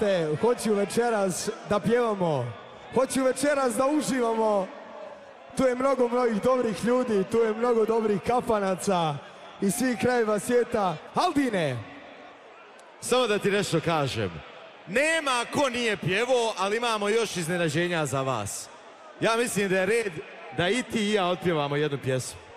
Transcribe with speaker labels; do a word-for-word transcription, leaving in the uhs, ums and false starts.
Speaker 1: jeste, hoću večeras da pjevamo, hoću večeras da uživamo. Tu je mnogo mnogih dobrih ljudi, tu je mnogo dobrih kafanaca iz svih krajeva svijeta. Aldine!
Speaker 2: Samo da ti nešto kažem. Nema ko nije pjevo, ali imamo još iznenađenja za vas. Ja mislim da je red da i ti i ja otpjevamo jednu pjesmu.